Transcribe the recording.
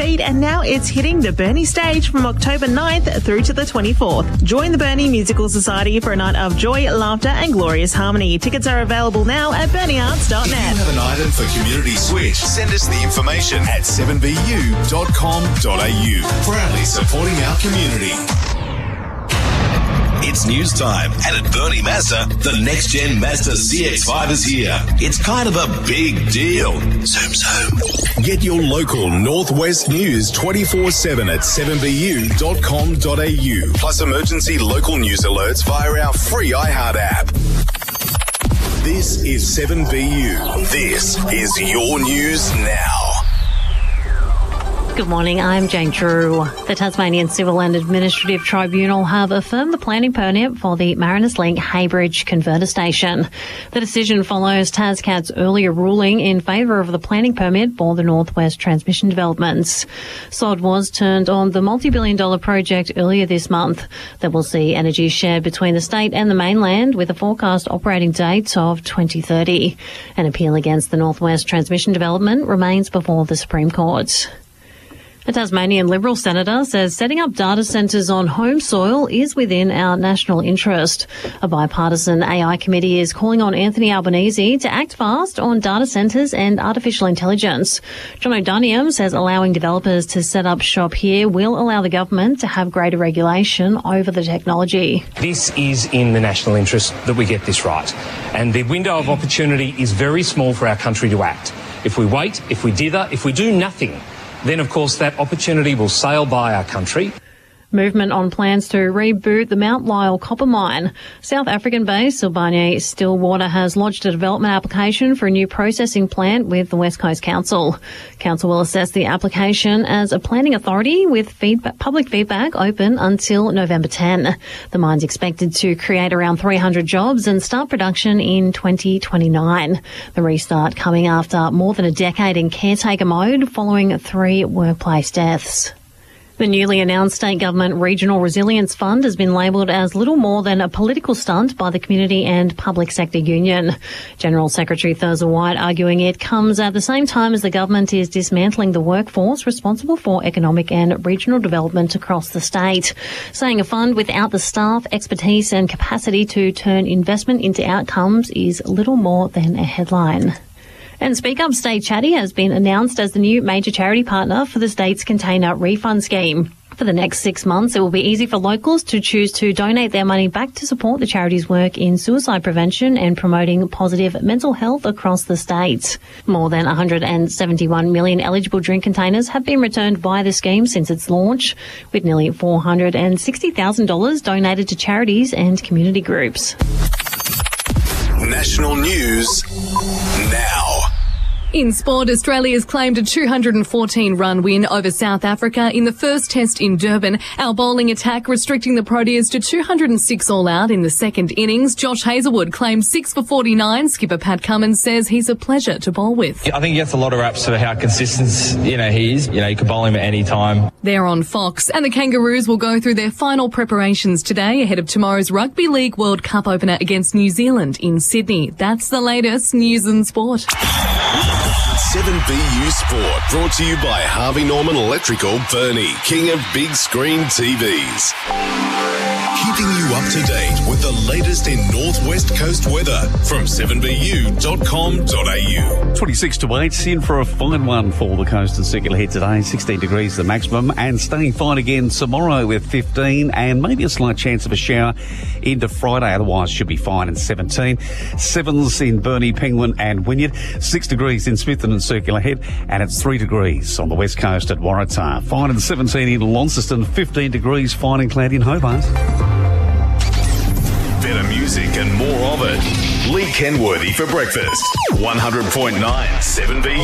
Reid, and now it's hitting the Burnie stage from October 9th through to the 24th. Join the Burnie Musical Society for a night of joy, laughter and glorious harmony. Tickets are available now at burniearts.net. If you have an item for Community Switch, send us the information at 7bu.com.au. Proudly supporting our community. It's news time, and at Burnie Mazda, the next-gen Mazda CX-5 is here. It's kind of a big deal. Zoom, zoom. Get your local Northwest news 24/7 at 7bu.com.au. Plus emergency local news alerts via our free iHeart app. This is 7BU. This is your news now. Good morning, I'm Jane Drew. The Tasmanian Civil and Administrative Tribunal have affirmed the planning permit for the Mariners Link Haybridge Converter Station. The decision follows TasCat's earlier ruling in favour of the planning permit for the Northwest Transmission Developments. SOD was turned on the multi-billion-dollar project earlier this month that will see energy shared between the state and the mainland with a forecast operating date of 2030. An appeal against the Northwest Transmission Development remains before the Supreme Court. A Tasmanian Liberal senator says setting up data centres on home soil is within our national interest. A bipartisan AI committee is calling on Anthony Albanese to act fast on data centres and artificial intelligence. John O'Daniam says allowing developers to set up shop here will allow the government to have greater regulation over the technology. This is in the national interest that we get this right. And the window of opportunity is very small for our country to act. If we wait, if we dither, if we do nothing, then, of course, that opportunity will sail by our country. Movement on plans to reboot the Mount Lyell copper mine. South African-based Sibanye-Stillwater has lodged a development application for a new processing plant with the West Coast Council. Council will assess the application as a planning authority with public feedback open until November 10. The mine's expected to create around 300 jobs and start production in 2029. The restart coming after more than a decade in caretaker mode following 3 workplace deaths. The newly announced State Government Regional Resilience Fund has been labelled as little more than a political stunt by the Community and Public Sector Union. General Secretary Thurza White arguing it comes at the same time as the government is dismantling the workforce responsible for economic and regional development across the state, saying a fund without the staff, expertise and capacity to turn investment into outcomes is little more than a headline. And Speak Up Stay Chatty has been announced as the new major charity partner for the state's container refund scheme. For the next 6 months, it will be easy for locals to choose to donate their money back to support the charity's work in suicide prevention and promoting positive mental health across the state. More than 171 million eligible drink containers have been returned by the scheme since its launch, with nearly $460,000 donated to charities and community groups. National news now. In sport, Australia's claimed a 214-run win over South Africa in the first test in Durban. Our bowling attack restricting the Proteas to 206 all-out in the second innings. Josh Hazlewood claimed 6 for 49. Skipper Pat Cummins says he's a pleasure to bowl with. I think he gets a lot of raps for how consistent, he is. You could bowl him at any time. They're on Fox, and the Kangaroos will go through their final preparations today ahead of tomorrow's Rugby League World Cup opener against New Zealand in Sydney. That's the latest news and sport. 7BU Sport, brought to you by Harvey Norman Electrical Burnie, king of big screen TVs. Keeping you up to date with the latest in Northwest Coast weather from 7bu.com.au. 26 to 8, in for a fine one for the coast and circular head today. 16 degrees the maximum, and staying fine again tomorrow with 15 and maybe a slight chance of a shower into Friday. Otherwise should be fine and 17. 7s in Burnie, Penguin and Wynyard. 6 degrees in Smithton and circular head, and it's 3 degrees on the west coast at Waratah. Fine and 17 in Launceston. 15 degrees, fine and cloudy in Hobart. Better music and more of it. Lee Kenworthy for breakfast. 100.9 7BU.